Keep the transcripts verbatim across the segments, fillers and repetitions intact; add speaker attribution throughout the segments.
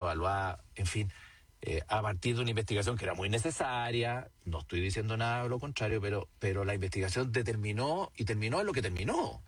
Speaker 1: evaluada, en fin, eh, a partir de una investigación que era muy necesaria. No estoy diciendo nada de lo contrario, pero, pero la investigación determinó y terminó en lo que terminó.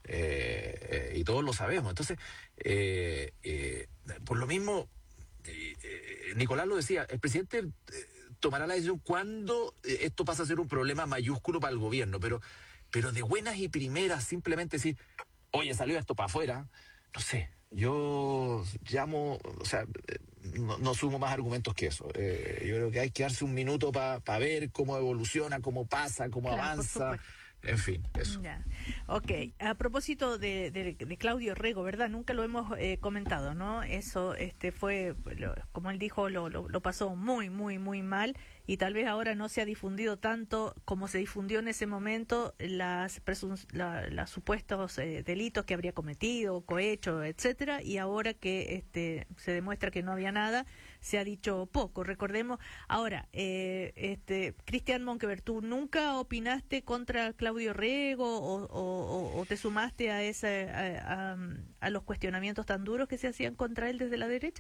Speaker 1: Eh, eh, y todos lo sabemos. Entonces, eh, eh, por lo mismo, eh, eh, Nicolás lo decía, el presidente eh, tomará la decisión cuando eh, esto pasa a ser un problema mayúsculo para el gobierno, pero, pero de buenas y primeras, simplemente decir, oye, salió esto para afuera, no sé, yo llamo, o sea, no, no sumo más argumentos que eso. Eh, yo creo que hay que darse un minuto para pa ver cómo evoluciona, cómo pasa, cómo
Speaker 2: claro,
Speaker 1: avanza. En fin, eso.
Speaker 2: Ya. Ok, a propósito de, de, de Claudio Rego, ¿verdad? Nunca lo hemos eh, comentado, ¿no? Eso este fue, lo, como él dijo, lo, lo, lo pasó muy, muy, muy mal, y tal vez ahora no se ha difundido tanto como se difundió en ese momento las presun la, las supuestos eh, delitos que habría cometido, cohecho, etcétera, y ahora que este se demuestra que no había nada, se ha dicho poco. Recordemos, ahora, eh, este Cristian Monkeberg, ¿tú nunca opinaste contra Claudio Rego o, o, o te sumaste a, esa, a, a, a los cuestionamientos tan duros que se hacían contra él desde la derecha?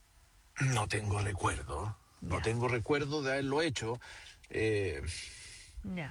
Speaker 1: No tengo recuerdo,
Speaker 2: ya.
Speaker 1: no tengo recuerdo de haberlo hecho, eh,
Speaker 2: ya.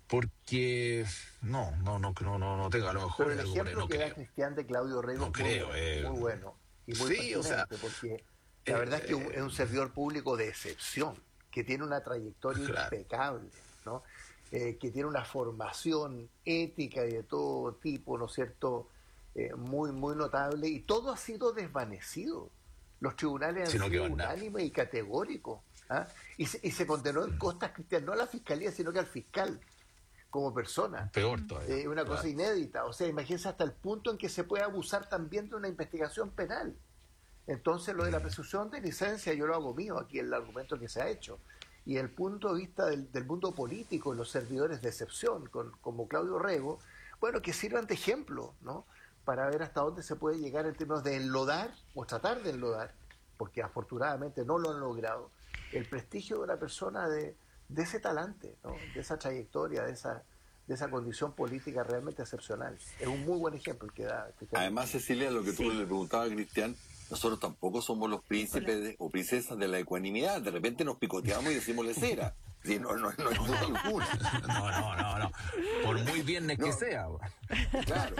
Speaker 1: porque no, no, no, no, no, no tengo, a lo mejor
Speaker 3: Pero el
Speaker 1: algo,
Speaker 3: ejemplo
Speaker 1: no
Speaker 3: que
Speaker 1: creo.
Speaker 3: da Cristian de Claudio Rego
Speaker 1: No
Speaker 3: es
Speaker 1: creo,
Speaker 3: muy,
Speaker 1: eh,
Speaker 3: muy bueno y muy
Speaker 1: sí,
Speaker 3: pertinente,
Speaker 1: o sea,
Speaker 3: porque la
Speaker 1: eh,
Speaker 3: verdad es que
Speaker 1: eh,
Speaker 3: es un servidor público de excepción, que tiene una trayectoria
Speaker 1: claro.
Speaker 3: impecable, ¿no? Eh, que tiene una formación ética y de todo tipo, ¿no es cierto?, eh, muy, muy notable, y todo ha sido desvanecido. Los tribunales han
Speaker 1: Si no
Speaker 3: sido
Speaker 1: quedó en nada.
Speaker 3: unánimes y categóricos, ¿ah? y, se, y se condenó en costas, Cristian, no a la fiscalía, sino que al fiscal, como persona.
Speaker 1: Peor todavía.
Speaker 3: Eh, una
Speaker 1: claro.
Speaker 3: cosa inédita, o sea, imagínense hasta el punto en que se puede abusar también de una investigación penal. Entonces, lo de la presunción de inocencia yo lo hago mío aquí, el argumento que se ha hecho. Y el punto de vista del, del mundo político, los servidores de excepción, con, como Claudio Rego, bueno, que sirvan de ejemplo, ¿no?, para ver hasta dónde se puede llegar en términos de enlodar, o tratar de enlodar, porque afortunadamente no lo han logrado, el prestigio de una persona de, de ese talante, ¿no?, de esa trayectoria, de esa, de esa condición política realmente excepcional. Es un muy buen ejemplo el que da Cristian.
Speaker 4: Además, Cecilia, lo que tú
Speaker 2: Sí.
Speaker 4: le preguntabas a Cristian, nosotros tampoco somos los príncipes de, o princesas de la ecuanimidad. De repente nos picoteamos y decimos lecera. Sí, no, no, no hay duda alguna.
Speaker 1: No, no, no, no. Por muy viernes
Speaker 4: No.
Speaker 1: que sea.
Speaker 4: Claro.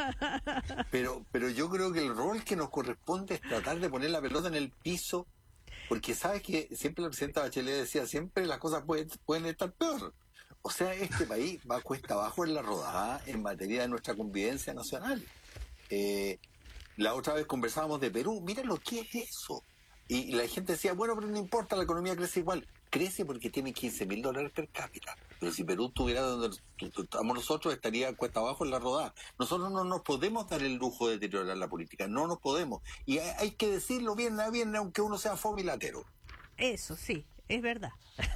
Speaker 4: Pero, pero yo creo que el rol que nos corresponde es tratar de poner la pelota en el piso, porque sabes que siempre la presidenta Bachelet decía, siempre las cosas pueden, pueden estar peor. O sea, este país va cuesta abajo en la rodada en materia de nuestra convivencia nacional. Eh, la otra vez conversábamos de Perú, mira lo que es eso. Y la gente decía, bueno, pero no importa, la economía crece igual. Crece porque tiene quince mil dólares per cápita. Pero si Perú estuviera donde estamos nosotros, estaría cuesta abajo en la rodada. Nosotros no nos podemos dar el lujo de deteriorar la política, no nos podemos. Y hay, hay que decirlo bien a bien, aunque uno sea fomilatero.
Speaker 2: Eso sí, es verdad.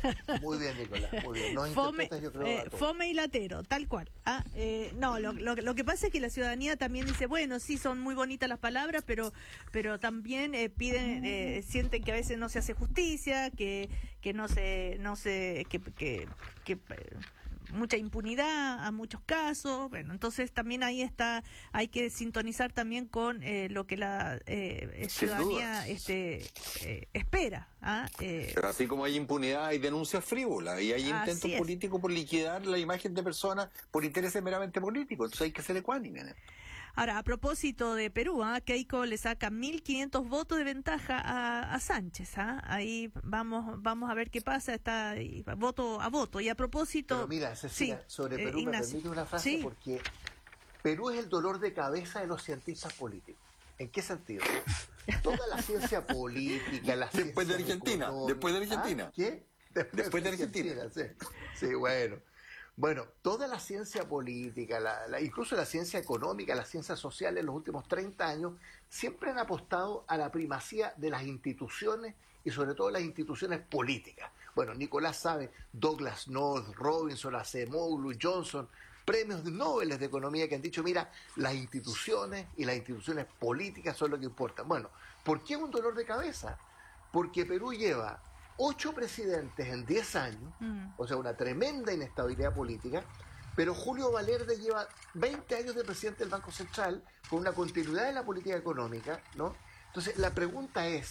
Speaker 3: Muy bien, Nicolás, muy bien. Nos
Speaker 2: Fome,
Speaker 3: interpretas, yo creo,
Speaker 2: eh,
Speaker 3: a todos.
Speaker 2: fome y latero, tal cual. Ah, eh, no, lo, lo, lo que pasa es que la ciudadanía también dice, bueno, sí, son muy bonitas las palabras, pero pero también eh, piden, eh, sienten que a veces no se hace justicia, que que no se, no se, que, que, que eh, mucha impunidad a muchos casos. Bueno, entonces también ahí está, hay que sintonizar también con eh, lo que la eh, ciudadanía este eh, espera. ¿ah? Eh,
Speaker 4: Pero así como hay impunidad, hay denuncias frívolas y hay
Speaker 2: Así
Speaker 4: intentos
Speaker 2: es.
Speaker 4: políticos por liquidar la imagen de personas por intereses meramente políticos. Entonces hay que ser ecuánime.
Speaker 2: Ahora, a propósito de Perú, ¿ah? Keiko le saca mil quinientos votos de ventaja a, a Sánchez. ¿ah? Ahí vamos vamos a ver qué pasa, está ahí, voto a voto. Y a propósito...
Speaker 3: Pero mira, Cecilia,
Speaker 2: sí,
Speaker 3: sobre
Speaker 2: eh,
Speaker 3: Perú, me
Speaker 2: Ignacio.
Speaker 3: permite una frase,
Speaker 2: Sí.
Speaker 3: porque Perú es el dolor de cabeza de los cientistas políticos. ¿En qué sentido? Toda la ciencia política, la ciencia
Speaker 4: Después de Argentina,
Speaker 3: económica-
Speaker 4: después de Argentina.
Speaker 3: ¿Ah? ¿Qué? Después,
Speaker 4: Después de Argentina.
Speaker 3: Sí, sí, bueno. Bueno, toda la ciencia política, la, la, incluso la ciencia económica, las ciencias sociales en los últimos treinta años, siempre han apostado a la primacía de las instituciones y sobre todo las instituciones políticas. Bueno, Nicolás sabe, Douglas North, Robinson, Acemoglu, Johnson, premios Nobel de economía que han dicho, mira, las instituciones y las instituciones políticas son lo que importan. Bueno, ¿por qué es un dolor de cabeza? Porque Perú lleva ocho presidentes en diez años, mm. o sea, una tremenda inestabilidad política, pero Julio Valerde lleva veinte años de presidente del Banco Central con una continuidad en la política económica, ¿no? Entonces, la pregunta es,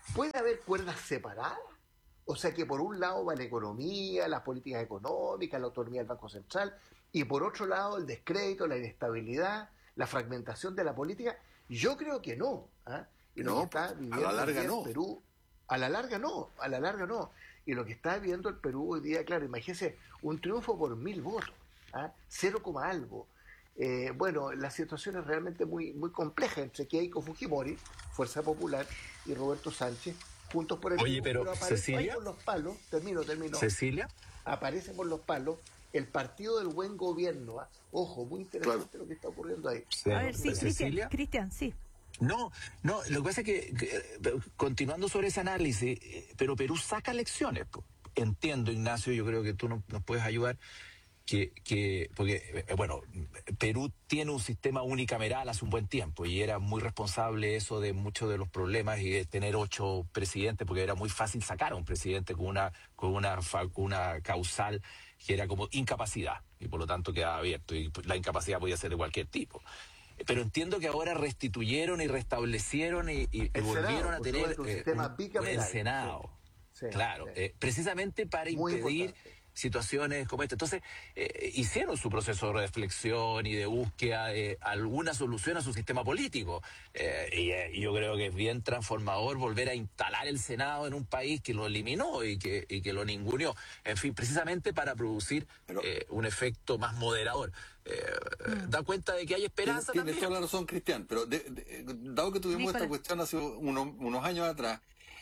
Speaker 3: ¿Puede haber cuerdas separadas? O sea que por un lado va la economía, las políticas económicas, la autonomía del Banco Central, y por otro lado el descrédito, la inestabilidad, la fragmentación de la política. Yo creo que no. ¿eh? Y lo
Speaker 4: No,
Speaker 3: que está viviendo
Speaker 4: a la larga
Speaker 3: hoy día
Speaker 4: no.
Speaker 3: el Perú, a la larga no, a la larga no. Y lo que está viviendo el Perú hoy día, claro, imagínense, un triunfo por mil votos, ¿ah? cero coma algo. Eh, bueno, la situación es realmente muy, muy compleja entre Keiko Fujimori, Fuerza Popular, y Roberto Sánchez, juntos por el
Speaker 1: Oye,
Speaker 3: Perú,
Speaker 1: pero,
Speaker 3: aparece ahí
Speaker 1: Cecilia.
Speaker 3: por los palos, termino, termino,
Speaker 1: Cecilia.
Speaker 3: aparece por los palos el Partido del Buen Gobierno. ¿ah? Ojo, muy interesante
Speaker 4: Claro.
Speaker 3: lo que está ocurriendo ahí.
Speaker 1: Sí.
Speaker 2: A ver, sí, Cristian,
Speaker 1: Cecilia.
Speaker 2: Cristian, sí.
Speaker 1: No, no, lo que pasa es que, que, eh, continuando sobre ese análisis, eh, pero Perú saca lecciones. po. Entiendo, Ignacio, yo creo que tú no- nos puedes ayudar, que, que porque, eh, bueno, Perú tiene un sistema unicameral hace un buen tiempo y era muy responsable eso de muchos de los problemas y de tener ocho presidentes, porque era muy fácil sacar a un presidente con una, con una, fa- con una causal que era como incapacidad y por lo tanto quedaba abierto y la incapacidad podía ser de cualquier tipo. Pero entiendo que ahora restituyeron y restablecieron y, y- y
Speaker 3: El
Speaker 1: volvieron
Speaker 3: Senado,
Speaker 1: a
Speaker 3: por
Speaker 1: tener
Speaker 3: supuesto, un sistema
Speaker 1: un-
Speaker 3: bicameral.
Speaker 1: el Senado.
Speaker 3: Sí,
Speaker 1: claro,
Speaker 3: sí.
Speaker 1: eh, precisamente para
Speaker 3: Muy
Speaker 1: impedir
Speaker 3: importante.
Speaker 1: situaciones como esta. Entonces, eh, hicieron su proceso de reflexión y de búsqueda de alguna solución a su sistema político. Eh, y, eh, y yo creo que es bien transformador volver a instalar el Senado en un país que lo eliminó y que, y que lo ninguneó. En fin, precisamente para producir
Speaker 4: Pero-
Speaker 1: eh, un efecto más moderador. Eh, Da cuenta de que hay esperanza
Speaker 4: Tienes
Speaker 1: también.
Speaker 4: toda la razón, Cristian, pero de- de- dado que tuvimos
Speaker 2: Nicolás.
Speaker 4: esta cuestión hace unos, unos años atrás,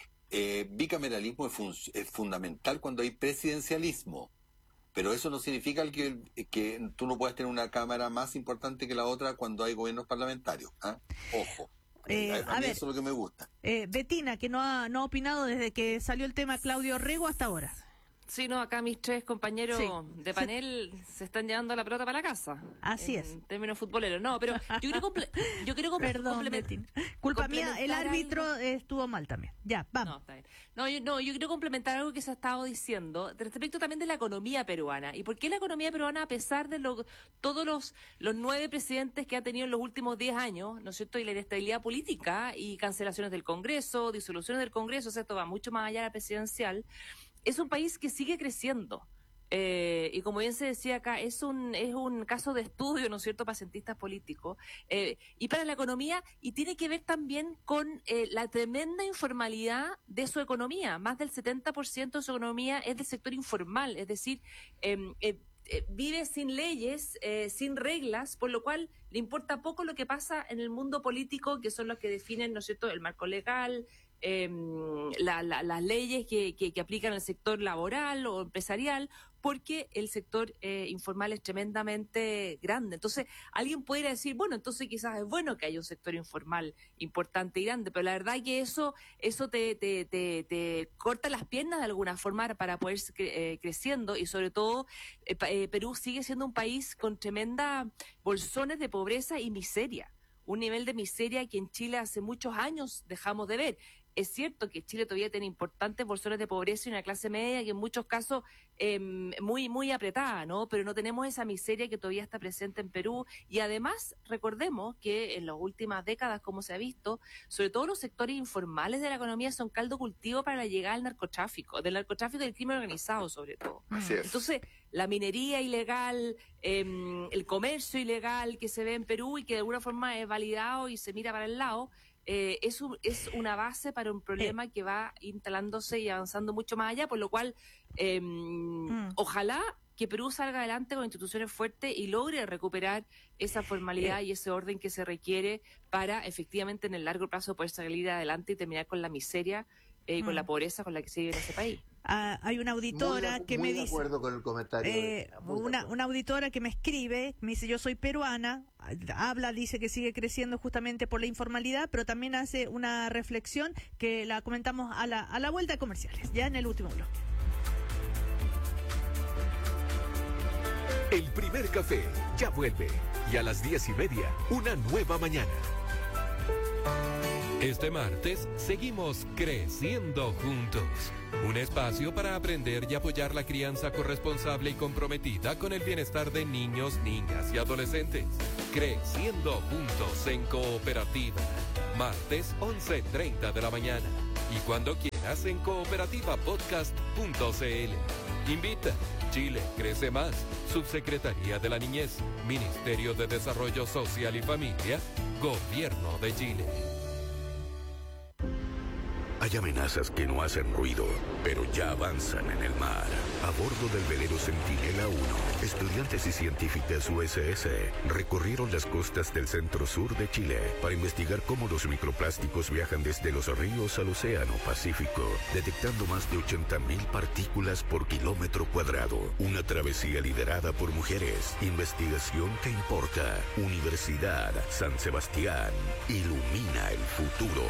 Speaker 4: eh, bicameralismo es, fun- es fundamental cuando hay presidencialismo, pero eso no significa que, que tú no puedas tener una cámara más importante que la otra cuando hay gobiernos parlamentarios. ¿ah? Ojo.
Speaker 2: Eh,
Speaker 4: a, a
Speaker 2: a
Speaker 4: mí
Speaker 2: ver.
Speaker 4: eso es lo que me gusta.
Speaker 2: Eh, Betina, que no ha, no ha opinado desde que salió el tema Claudio Rego hasta ahora.
Speaker 5: Sí, no, acá mis tres compañeros
Speaker 2: Sí.
Speaker 5: de panel se están llevando la pelota para la casa.
Speaker 2: Así
Speaker 5: en
Speaker 2: es.
Speaker 5: términos futboleros. No, pero yo quiero, comple- yo quiero comple-
Speaker 2: Perdón,
Speaker 5: complemen-
Speaker 2: Betina. Culpa mía, el
Speaker 5: complementar
Speaker 2: árbitro
Speaker 5: algo.
Speaker 2: estuvo mal también. Ya,
Speaker 5: No,
Speaker 2: vamos.
Speaker 5: está bien. No, yo, no, yo quiero complementar algo que se ha estado diciendo respecto también de la economía peruana. ¿Y por qué la economía peruana, a pesar de lo, todos los, los nueve presidentes que ha tenido en los últimos diez años, ¿no es cierto? Y la inestabilidad política y cancelaciones del Congreso, disoluciones del Congreso, o sea, esto va mucho más allá de la presidencial, es un país que sigue creciendo. Eh, y como bien se decía acá, es un es un caso de estudio, ¿no es cierto?, para cientistas políticos eh, y para la economía, y tiene que ver también con eh, la tremenda informalidad de su economía. Más del setenta por ciento de su economía es del sector informal, es decir, eh, eh, eh, vive sin leyes, eh, sin reglas, por lo cual le importa poco lo que pasa en el mundo político, que son los que definen, ¿no es cierto?, el marco legal, eh, la, la, las leyes que, que, que aplican al sector laboral o empresarial, porque el sector eh, informal es tremendamente grande. Entonces, alguien pudiera decir, bueno, entonces quizás es bueno que haya un sector informal importante y grande, pero la verdad es que eso eso te, te, te, te corta las piernas de alguna forma para poder cre- eh, creciendo, y sobre todo eh, pa- eh, Perú sigue siendo un país con tremenda bolsones de pobreza y miseria, un nivel de miseria que en Chile hace muchos años dejamos de ver. Es cierto que Chile todavía tiene importantes bolsones de pobreza y una clase media que en muchos casos eh, muy muy apretada, ¿no? Pero no tenemos esa miseria que todavía está presente en Perú. Y además, recordemos que en las últimas décadas, como se ha visto, sobre todo los sectores informales de la economía son caldo cultivo para la llegada del narcotráfico, del narcotráfico y del crimen organizado, sobre todo.
Speaker 4: Así es.
Speaker 5: Entonces, la minería ilegal, eh, el comercio ilegal que se ve en Perú y que de alguna forma es validado y se mira para el lado, eh, es, un, es una base para un problema que va instalándose y avanzando mucho más allá, por lo cual eh,
Speaker 2: Mm.
Speaker 5: ojalá que Perú salga adelante con instituciones fuertes y logre recuperar esa formalidad y ese orden que se requiere para efectivamente en el largo plazo poder salir adelante y terminar con la miseria eh, y con
Speaker 2: Mm.
Speaker 5: la pobreza con la que se vive en ese país.
Speaker 2: Ah, hay una auditora
Speaker 3: Muy de-
Speaker 2: que
Speaker 3: muy
Speaker 2: me
Speaker 3: de
Speaker 2: dice...
Speaker 3: acuerdo con el comentario.
Speaker 2: Eh,
Speaker 3: muy de
Speaker 2: una,
Speaker 3: acuerdo.
Speaker 2: una auditora que me escribe, me dice, yo soy peruana, habla, dice que sigue creciendo justamente por la informalidad, pero también hace una reflexión que la comentamos a la, a la vuelta de comerciales, ya en el último bloque.
Speaker 6: El primer café ya vuelve y a las diez y media una nueva mañana.
Speaker 7: Este martes seguimos creciendo juntos. Un espacio para aprender y apoyar la crianza corresponsable y comprometida con el bienestar de niños, niñas y adolescentes. Creciendo juntos en cooperativa. Martes once treinta de la mañana. y cuando quieras en cooperativa podcast punto c l. Invita. Chile crece más. Subsecretaría de la Niñez, Ministerio de Desarrollo Social y Familia, Gobierno de Chile.
Speaker 6: Hay amenazas que no hacen ruido, pero ya avanzan en el mar. A bordo del velero Centinela uno, estudiantes y científicas U S S recorrieron las costas del centro-sur de Chile para investigar cómo los microplásticos viajan desde los ríos al Océano Pacífico, detectando más de ochenta mil partículas por kilómetro cuadrado. Una travesía liderada por mujeres. Investigación que importa. Universidad San Sebastián. Ilumina el futuro.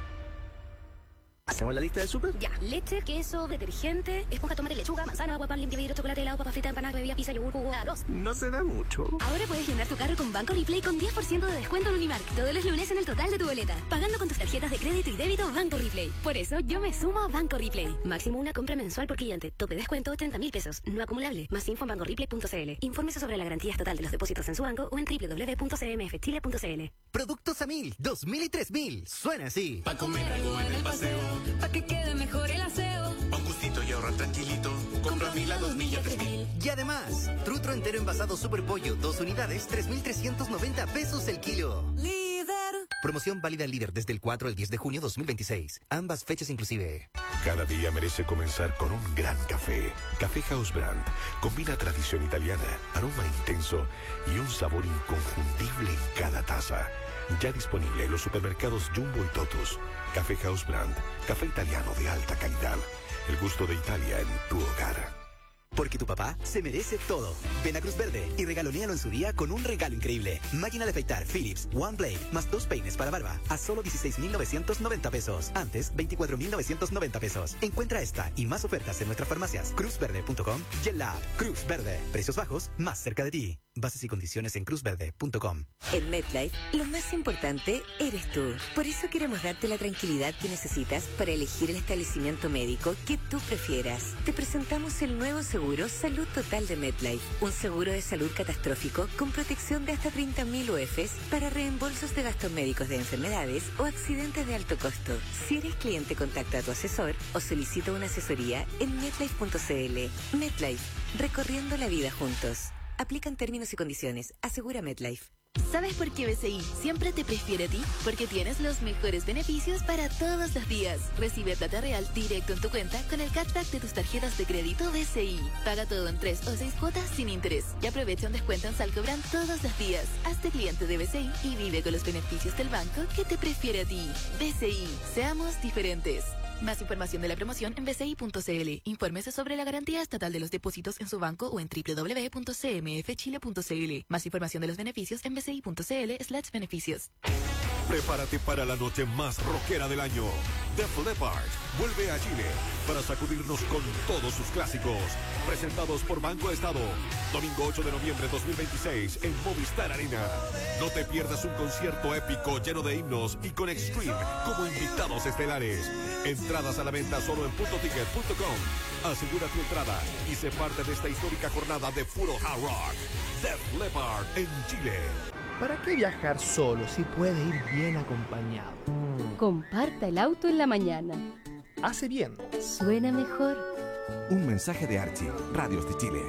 Speaker 8: ¿Hacemos la lista del súper?
Speaker 9: Ya, leche, queso, detergente, esponja, tomate, lechuga, manzana, agua, pan, limpia vidrio, chocolate, helado, papa frita, empanada, bebida, pizza, yogur, jugo, arroz.
Speaker 8: No se da mucho.
Speaker 9: Ahora puedes llenar tu carro con Banco Replay con diez por ciento de descuento en Unimark todos los lunes en el total de tu boleta, pagando con tus tarjetas de crédito y débito Banco Replay. Por eso yo me sumo a Banco Replay. Máximo una compra mensual por cliente. Tope descuento ochenta mil pesos. No acumulable. Más info en banco replay punto c l. Infórmese sobre la garantía estatal de los depósitos en su banco o en doble u doble u doble u punto c m f chile punto c l.
Speaker 10: Productos a mil, dos mil y tres mil. Suena así.
Speaker 11: Pa' comer algo en el paseo.
Speaker 12: Pa' que quede mejor el aseo.
Speaker 11: Pa' un gustito y ahorrar tranquilito. Compra mil a dos mil y a tres mil.
Speaker 10: Y además, trutro entero envasado Super Pollo, dos unidades, tres mil trescientos noventa pesos el kilo.
Speaker 12: Líder.
Speaker 10: Promoción válida al líder desde el cuatro al diez de junio dos mil veintiséis. Ambas fechas inclusive.
Speaker 6: Cada día merece comenzar con un gran café. Café House Brand combina tradición italiana, aroma intenso y un sabor inconfundible en cada taza. Ya disponible en los supermercados Jumbo y Totus. Café House Brand, café italiano de alta calidad. El gusto de Italia en tu hogar.
Speaker 10: Porque tu papá se merece todo. Ven a Cruz Verde y regalonéalo en su día con un regalo increíble. Máquina de afeitar Philips One Blade más dos peines para barba a solo dieciséis mil novecientos noventa pesos. Antes, veinticuatro mil novecientos noventa pesos. Encuentra esta y más ofertas en nuestras farmacias cruz verde punto com y en la app Cruz Verde. Precios bajos más cerca de ti. Bases y condiciones en cruz verde punto com.
Speaker 13: En MetLife, lo más importante eres tú. Por eso queremos darte la tranquilidad que necesitas para elegir el establecimiento médico que tú prefieras. Te presentamos el nuevo seguro Salud Total de MetLife. Un seguro de salud catastrófico con protección de hasta treinta mil U Fs para reembolsos de gastos médicos de enfermedades o accidentes de alto costo. Si eres cliente, contacta a tu asesor o solicita una asesoría en metlife punto c l. MetLife, recorriendo la vida juntos. Aplican términos y condiciones. Asegura MetLife.
Speaker 14: ¿Sabes por qué B C I siempre te prefiere a ti? Porque tienes los mejores beneficios para todos los días. Recibe plata real directo en tu cuenta con el cashback de tus tarjetas de crédito B C I. Paga todo en tres o seis cuotas sin interés. Y aprovecha un descuento en Salcobran todos los días. Hazte cliente de B C I y vive con los beneficios del banco que te prefiere a ti. B C I. Seamos diferentes. Más información de la promoción en b c i punto c l. Infórmese sobre la garantía estatal de los depósitos en su banco o en doble u doble u doble u punto c m f chile punto c l. Más información de los beneficios en b c i punto c l slash beneficios.
Speaker 6: Prepárate para la noche más rockera del año. Def Leppard vuelve a Chile para sacudirnos con todos sus clásicos. Presentados por Banco Estado. Domingo ocho de noviembre de dos mil veintiséis en Movistar Arena. No te pierdas un concierto épico lleno de himnos y con Extreme como invitados estelares. Entradas a la venta solo en punto ticket punto com. Asegura tu entrada y sé parte de esta histórica jornada de puro hard rock. Def Leppard en Chile.
Speaker 15: ¿Para qué viajar solo si puede ir bien acompañado?
Speaker 16: Comparta el auto en la mañana.
Speaker 15: Hace bien.
Speaker 16: Suena mejor.
Speaker 17: Un mensaje de Archie, Radios de Chile.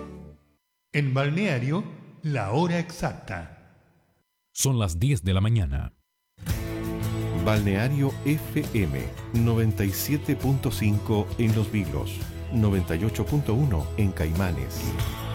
Speaker 18: En Balneario, la hora exacta.
Speaker 19: Son las diez de la mañana.
Speaker 20: Balneario F M noventa y siete punto cinco en Los Vilos, noventa y ocho punto uno en Caimanes.